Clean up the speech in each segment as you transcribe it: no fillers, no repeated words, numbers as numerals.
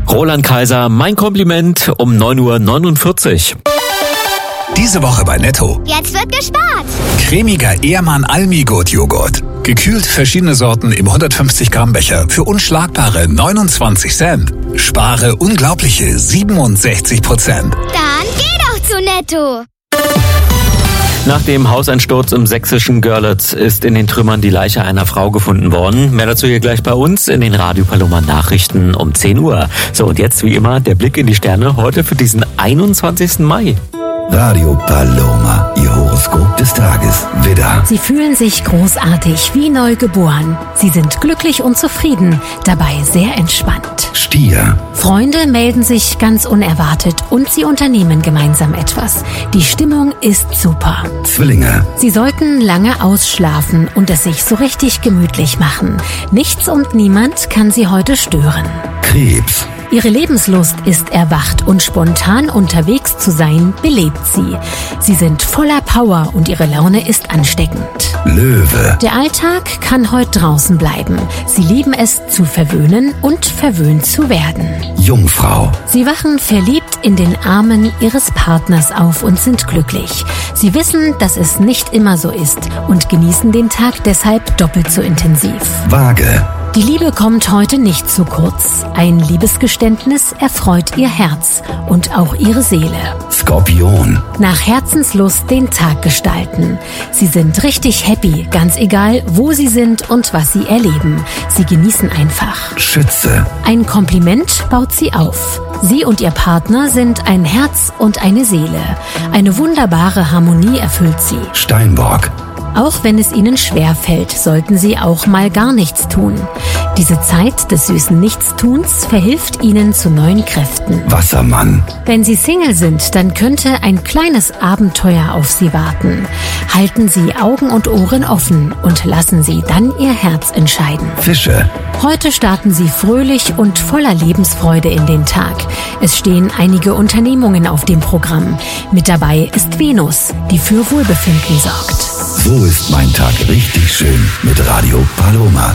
Roland Kaiser, mein Kompliment um 9:49 Uhr. Diese Woche bei Netto. Jetzt wird gespart. Cremiger Ehrmann Almigurt Joghurt. Gekühlt verschiedene Sorten im 150 Gramm Becher für unschlagbare 29 Cent. Spare unglaubliche 67%. Dann geh doch zu Netto. Nach dem Hauseinsturz im sächsischen Görlitz ist in den Trümmern die Leiche einer Frau gefunden worden. Mehr dazu hier gleich bei uns in den Radio Paloma Nachrichten um 10 Uhr. So, und jetzt wie immer der Blick in die Sterne heute für diesen 21. Mai. Radio Paloma, Ihr Horoskop des Tages. Widder. Sie fühlen sich großartig, wie neu geboren. Sie sind glücklich und zufrieden, dabei sehr entspannt. Stier. Freunde melden sich ganz unerwartet und sie unternehmen gemeinsam etwas. Die Stimmung ist super. Zwillinge. Sie sollten lange ausschlafen und es sich so richtig gemütlich machen. Nichts und niemand kann sie heute stören. Krebs. Ihre Lebenslust ist erwacht und spontan unterwegs zu sein, belebt sie. Sie sind voller Power und ihre Laune ist ansteckend. Löwe. Der Alltag kann heute draußen bleiben. Sie lieben es zu verwöhnen und verwöhnt zu werden. Jungfrau. Sie wachen verliebt in den Armen ihres Partners auf und sind glücklich. Sie wissen, dass es nicht immer so ist und genießen den Tag deshalb doppelt so intensiv. Waage. Die Liebe kommt heute nicht zu kurz. Ein Liebesgeständnis erfreut ihr Herz und auch ihre Seele. Skorpion. Nach Herzenslust den Tag gestalten. Sie sind richtig happy, ganz egal, wo sie sind und was sie erleben. Sie genießen einfach. Schütze. Ein Kompliment baut sie auf. Sie und ihr Partner sind ein Herz und eine Seele. Eine wunderbare Harmonie erfüllt sie. Steinbock. Auch wenn es ihnen schwerfällt, sollten sie auch mal gar nichts tun. Diese Zeit des süßen Nichtstuns verhilft ihnen zu neuen Kräften. Wassermann. Wenn sie Single sind, dann könnte ein kleines Abenteuer auf sie warten. Halten Sie Augen und Ohren offen und lassen Sie dann Ihr Herz entscheiden. Fische. Heute starten Sie fröhlich und voller Lebensfreude in den Tag. Es stehen einige Unternehmungen auf dem Programm. Mit dabei ist Venus, die für Wohlbefinden sorgt. So ist mein Tag richtig schön mit Radio Paloma.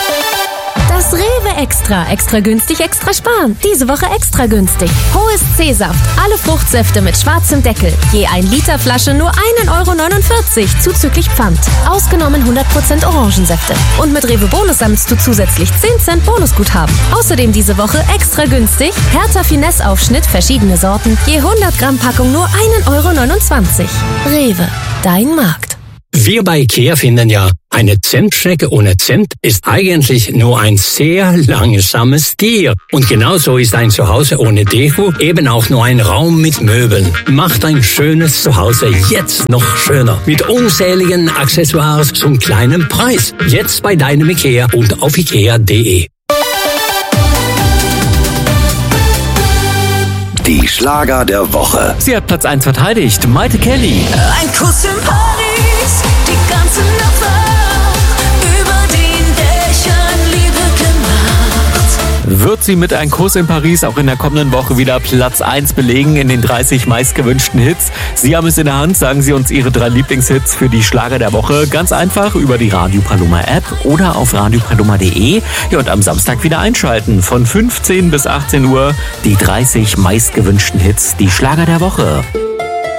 Das Rewe Extra. Extra günstig, extra sparen. Diese Woche extra günstig. Hohes C-Saft. Alle Fruchtsäfte mit schwarzem Deckel. Je 1 Liter Flasche nur 1,49 € zuzüglich Pfand. Ausgenommen 100% Orangensäfte. Und mit Rewe Bonus sammelst du zusätzlich 10 Cent Bonusguthaben. Außerdem diese Woche extra günstig. Hertha Finesse Aufschnitt, verschiedene Sorten. Je 100 Gramm Packung nur 1,29 €. Rewe. Dein Markt. Wir bei IKEA finden ja, eine Zentstrecke ohne Zent ist eigentlich nur ein sehr langsames Tier. Und genauso ist ein Zuhause ohne Deko eben auch nur ein Raum mit Möbeln. Macht ein schönes Zuhause jetzt noch schöner. Mit unzähligen Accessoires zum kleinen Preis. Jetzt bei deinem IKEA und auf ikea.de. Die Schlager der Woche. Sie hat Platz 1 verteidigt, Maite Kelly. Ein Kuss in Paris, die ganze Nacht wach, über den Dächern Liebe gemacht. Wird sie mit Ein Kuss in Paris auch in der kommenden Woche wieder Platz 1 belegen in den 30 meistgewünschten Hits? Sie haben es in der Hand, sagen Sie uns Ihre 3 Lieblingshits für die Schlager der Woche. Ganz einfach über die Radio Paloma App oder auf radiopaloma.de. Ja, und am Samstag wieder einschalten. Von 15 bis 18 Uhr die 30 meistgewünschten Hits, die Schlager der Woche.